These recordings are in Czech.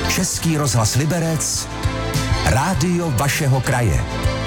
Český rozhlas Liberec, rádio vašeho kraje.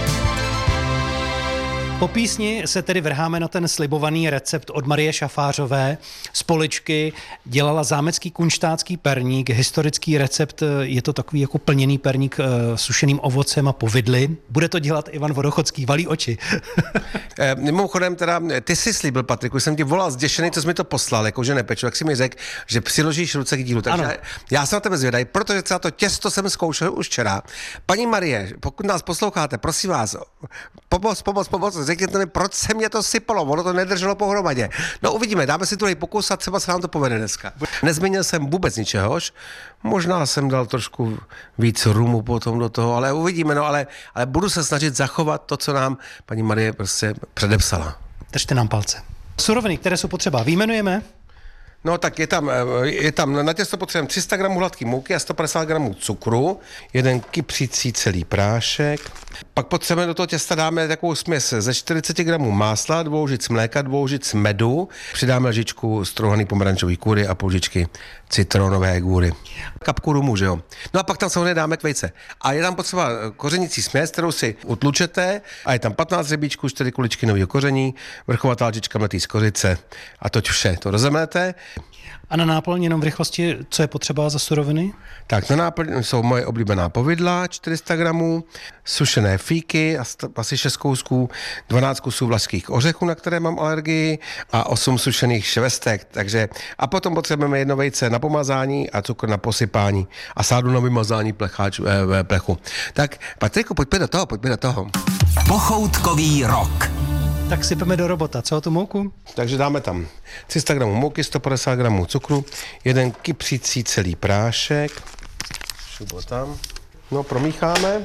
Po písni se tedy vrháme na ten slibovaný recept od Marie Šafářové. Z poličky dělala zámecký kunštácký perník, historický recept, je to takový jako plněný perník sušeným ovocem a povidly. Bude to dělat Ivan Vodochodský, valí oči. Mimochodem teda, ty jsi slíbil, Patriku, jsem ti volal zděšený, co jsi mi to poslal, jakože nepeču, tak si mi řekl, že přiložíš ruce k dílu. Takže ano. Já jsem na tebe zvědavý, protože celé to těsto jsem zkoušel už včera. Paní Marie, pokud nás posloucháte, prosím vás, pomoc, řekněte mi, proč se mě to sypalo, ono to nedrželo pohromadě. No uvidíme, dáme si druhý pokus a třeba se nám to povede dneska. Nezměnil jsem vůbec ničehož, možná jsem dal trošku víc rumu potom do toho, ale uvidíme, no ale budu se snažit zachovat to, co nám paní Marie prostě předepsala. Držte nám palce. Suroviny, které jsou potřeba, vyjmenujeme? No tak je tam na těsto potřebujeme 300 gramů hladké mouky a 150 gramů cukru, jeden kypřící celý prášek. Pak potřebujeme do toho těsta dáme takovou směs ze 40 gramů másla, 2 lžic mléka, 2 lžic medu, přidáme lžičku strouhaný pomerančový kůry a půl lžičky citronové gůry. Kapku rumu, že jo. No a pak tam samozřejmě dáme vejce. A je tam potřeba kořenící směs, kterou si utlučete a je tam 15 hřebíčků, 4 kuličky nového koření, vrchovatá lžička mletý z kořice a toť vše to rozemlete. A na náplň jenom v rychlosti, co je potřeba za suroviny? Tak na náplň jsou moje oblíbená povidla, 400 gramů, sušené fíky, asi 6 kousků, 12 kusů vlašských ořechů, na které mám alergii, a 8 sušených švestek. Takže, a potom potřebujeme jedno vejce na pomazání a cukr na posypání a sádu na vymazání plechu. Tak Patriku, pojďme do toho. Pochoutkový rok. Tak sypeme do robota. Co, tu mouku? Takže dáme tam 300 gramů mouky, 150 gramů cukru, jeden kypřící celý prášek. Šubo tam. No, promícháme.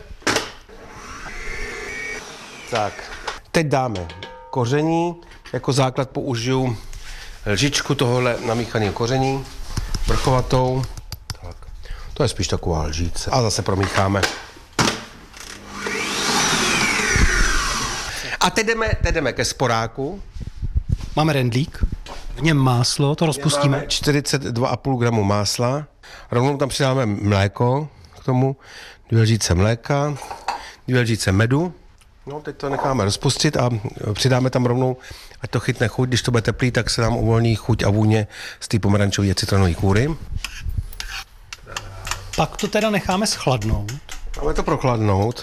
Tak, teď dáme koření. Jako základ použiju lžičku tohohle namíchaného koření, vrchovatou. Tak, to je spíš taková lžíce. A zase promícháme. A teď jdeme ke sporáku. Máme rendlík, v něm máslo, to rozpustíme. Máme 42,5 gramů másla, rovnou tam přidáme mléko k tomu, 2 lžíce mléka, 2 lžíce medu. No, teď to necháme rozpustit a přidáme tam rovnou, ať to chytne chuť. Když to bude teplý, tak se nám uvolní chuť a vůně z té pomerančové a citronové kůry. Pak to teda necháme schladnout. Máme to prochladnout.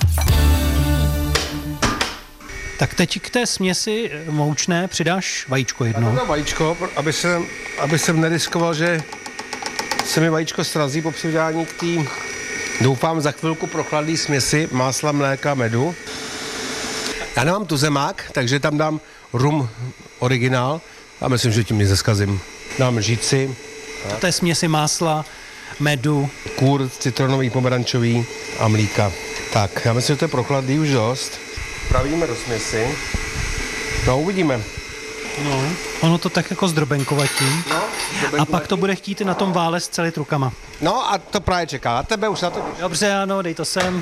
Tak teď k té směsi moučné přidáš vajíčko jedno. Tak vajíčko, aby jsem neriskoval, že se mi vajíčko srazí po přidání k té, doufám, za chvilku prochladlý směsi másla, mléka, medu. Já nemám tuzemák, takže tam dám rum originál a myslím, že tím nic zeskazím. Dám lžíci. To je směsi másla, medu, kůr citronový, pomerančový a mlíka. Tak, já myslím, že to je prochladlý už dost. Pravíme do směsi. No, uvidíme. No, ono to tak jako zdrobenkovatí. No, a pak to bude chtít na tom vále s celý rukama. No a to právě čeká. A tebe už na to... Dobře, ano, dej to sem.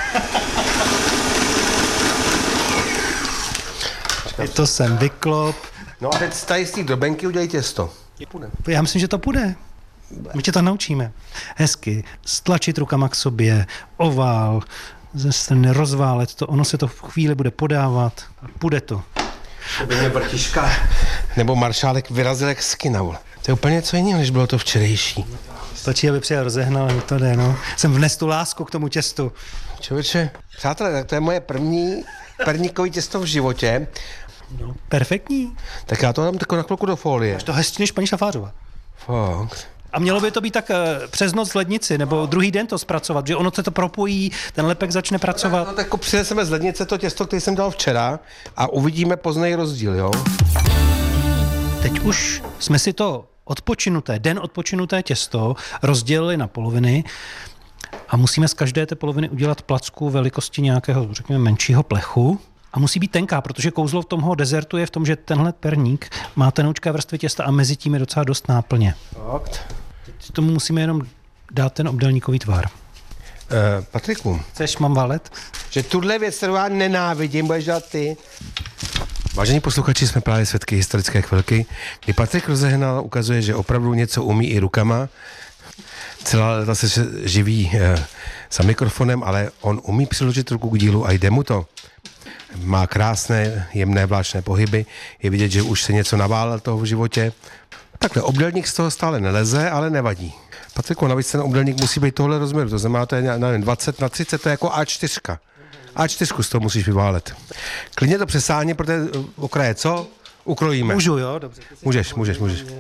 Dej to sem, vyklop. No a teď tady z té drobenky udělej těsto. Já myslím, že to půjde. My tě to naučíme. Hezky stlačit rukama k sobě, ovál, ze strany rozválet to, ono se to v chvíli bude podávat a půjde to. To by mě Brtiška nebo maršálek vyrazil jak skinavul. To je úplně něco jiného, než bylo to včerejší. Stačí, aby přijel rozehnal, mi to jde, no. Jsem vnes tu lásku k tomu těstu. Člověče, přátelé, tak to je moje první perníkový těsto v životě. No, perfektní. Tak já to dám takovou na chvilku do folie. Až to hezčí než paní Šafářová. Fakt. A mělo by to být tak přes noc v lednici, nebo druhý den to zpracovat, že ono se to propojí, ten lepek začne pracovat. No tak přineseme z lednice to těsto, které jsem dal včera a uvidíme později rozdíl, jo? Teď už jsme si to den odpočinuté těsto rozdělili na poloviny a musíme z každé té poloviny udělat placku velikosti nějakého, řekněme, menšího plechu. A musí být tenká, protože kouzlo v tomhle dezertu je v tom, že tenhle perník má tenoučké vrstvy těsta a mezi tím je docela dost náplně. Fakt. Teď tomu musíme jenom dát ten obdélníkový tvar. Patriku. Chceš, mám válet? Že tuhle věc, kterou já nenávidím, budeš dělat ty. Vážení posluchači, jsme právě svědky historické chvilky, kdy Patrik Rozehnal ukazuje, že opravdu něco umí i rukama. celá léta se živí za mikrofonem, ale on umí přiložit ruku k dílu a jde mu to. Má krásné, jemné vláčné pohyby, je vidět, že už se něco naválel toho v životě. Takhle, obdélník z toho stále neleze, ale nevadí. Patriku, navíc ten obdélník musí být tohle rozměru, to znamená, to je 20x30, to je jako A4. A4 z toho musíš vyválet. Klidně to přesáhni, protože okraje co? Ukrojíme. Můžu, jo? Dobře. Můžeš.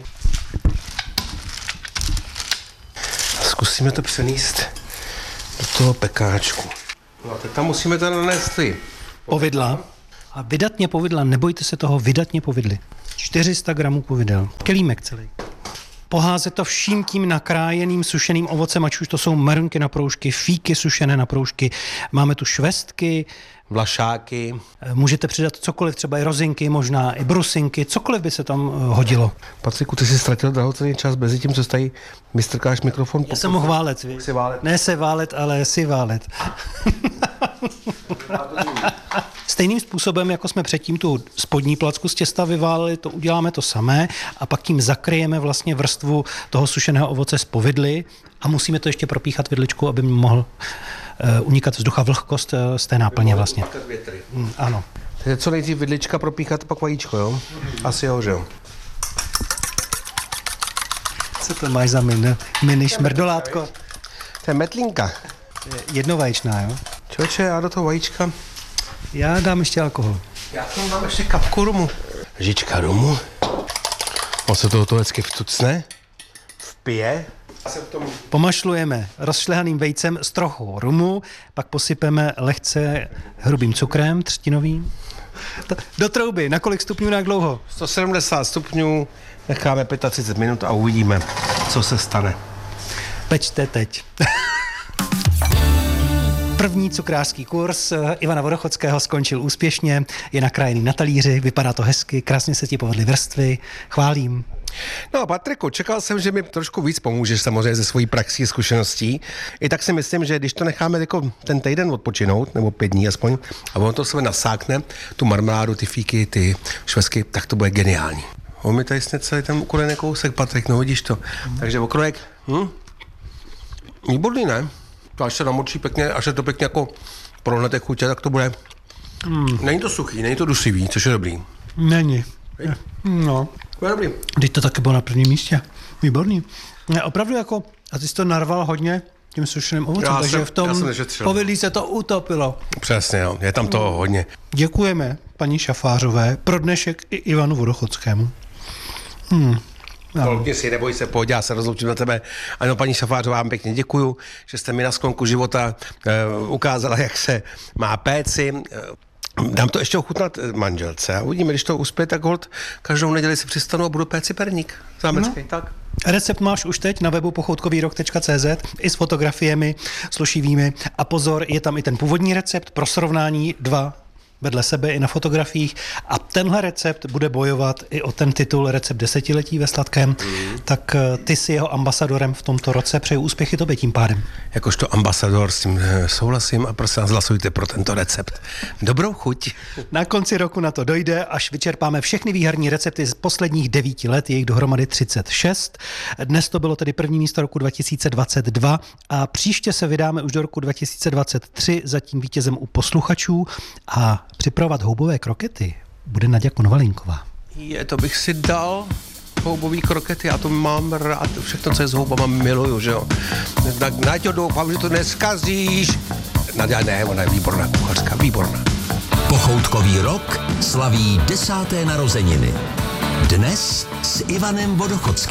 Zkusíme to přenést do toho pekáčku. No a teď tam musíme to nanést Povidla. A vydatně povidla, nebojte se toho, vydatně povidly. 400 gramů povidel. Kelímek celý. Poházet to vším tím nakrájeným sušeným ovocem, ať už to jsou merunky na proužky, fíky sušené na proužky, máme tu švestky, vlašáky. Můžete přidat cokoliv, třeba i rozinky, možná i brusinky, cokoliv by se tam hodilo. Patriku, ty jsi ztratil drahocenný čas mezi tím, co tady vystrkáš mikrofon. Já jsem mohl válet, víš? Ne se válet, ale si válet. Stejným způsobem, jako jsme předtím tu spodní placku z těsta vyváleli, to uděláme to samé a pak tím zakryjeme vlastně vrstvu toho sušeného ovoce z povidly a musíme to ještě propíchat vidličkou, aby mohl unikat vzduch a vlhkost z té náplně vlastně. Ano. Takže co nejdřív vidlička propíchat, pak vajíčko, jo? Asi jo, že jo? Co to máš za mini šmrdolátko? To je metlínka. Jednovaječná, jo? Člověče, já do toho vajíčka. Já dám ještě alkohol. Já tam dám ještě kapku rumu. Lžička rumu. On se toho hezky vtucne. Vpije. Pomašlujeme rozšlehaným vejcem s trochou rumu, pak posypeme lehce hrubým cukrem třtinovým. Do trouby. Na kolik stupňů, na jak dlouho? 170 stupňů. Necháme 35 minut a uvidíme, co se stane. Pečte teď. První cukrářský kurz Ivana Vodochodského skončil úspěšně, je nakrájený na talíři, vypadá to hezky, krásně se ti povedly vrstvy, chválím. No Patriku, čekal jsem, že mi trošku víc pomůžeš samozřejmě ze svojí praxí a zkušeností. I tak si myslím, že když to necháme jako ten týden odpočinout, nebo 5 dní aspoň, a ono to sebe nasákne, tu marmeládu, ty fíky, ty švestky, tak to bude geniální. On mi tady sně celý ten ukrojený kousek, Patrik, no vidíš to. Takže okrojek, výborný, ne? To až se namočí pěkně, až se to pěkně jako prohnete chutě, tak to bude. Není to suchý, není to dusivý, což je dobrý. Není. No. To je dobrý. Teď to taky bylo na prvním místě. Výborný. Opravdu jako, a ty jsi to narval hodně tím sušeným ovocem, takže v tom povidlí se to utopilo. Přesně, jo. Je tam toho hodně. Děkujeme paní Šafářové pro dnešek i Ivanu Vodochodskému. Kolukni si, neboj se, pojď, já se rozloučím na tebe. Ano, paní Šafářová, vám pěkně děkuju, že jste mi na sklonku života ukázala, jak se má péci. Dám to ještě ochutnat manželce a uvidíme, když to uspěje, tak holt každou neděli si přistanu a budu péci perník zámecký, tak. Recept máš už teď na webu pochoutkovýrok.cz i s fotografiemi slušivými a pozor, je tam i ten původní recept pro srovnání 2 vedle sebe i na fotografiích a tenhle recept bude bojovat i o ten titul Recept desetiletí ve sladkém, tak ty jsi jeho ambasadorem v tomto roce, přeju úspěchy tobě tím pádem. Jakožto ambasador s tím souhlasím a prosím vás hlasujte pro tento recept. Dobrou chuť. Na konci roku na to dojde, až vyčerpáme všechny výherní recepty z posledních 9 let, je jich dohromady 36. Dnes to bylo tedy první místo roku 2022 a příště se vydáme už do roku 2023, zatím vítězem u posluchačů a připravovat houbové krokety bude Naďa Konvalinková. To bych si dal houbový krokety, já to mám rád, všechno, co je s houbama, miluju, že jo. Naďo, doufám, že to neskazíš. Naďa, ne, ona je výborná kuchařka, výborná. Pochoutkový rok slaví 10. narozeniny. Dnes s Ivanem Vodochodským.